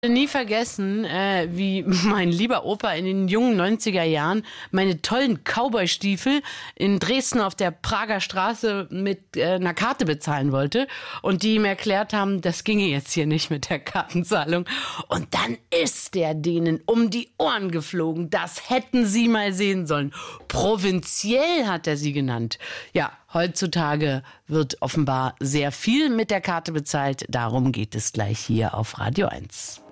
Nie vergessen, wie mein lieber Opa in den jungen 90er Jahren meine tollen Cowboy-Stiefel in Dresden auf der Prager Straße mit einer Karte bezahlen wollte und die ihm erklärt haben, das ginge jetzt hier nicht mit der Kartenzahlung. Und dann ist der denen um die Ohren geflogen. Das hätten sie mal sehen sollen. Provinziell hat er sie genannt. Ja, heutzutage wird offenbar sehr viel mit der Karte bezahlt. Darum geht es gleich hier auf Radio 1.